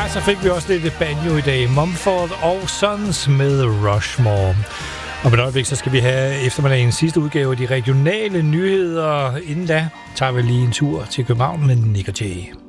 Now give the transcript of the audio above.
så fik vi også lidt banjo i dag. Mumford & Sons med Rushmore. Og på et øjeblik, så skal vi have eftermiddagens sidste udgave af de regionale nyheder. Inden da tager vi lige en tur til København med Nick og Jay.